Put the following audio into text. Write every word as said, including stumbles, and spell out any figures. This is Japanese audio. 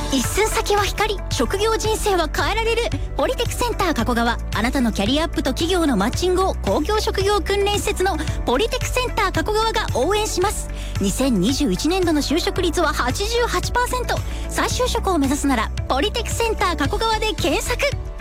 一寸先は光、職業人生は変えられる。ポリテクセンター加古川、あなたのキャリアアップと企業のマッチングを工業職業訓練施設のポリテクセンター加古川が応援します。にせんにじゅういちねんどの就職率は はちじゅうはちパーセント。 再就職を目指すならポリテクセンター加古川で検索。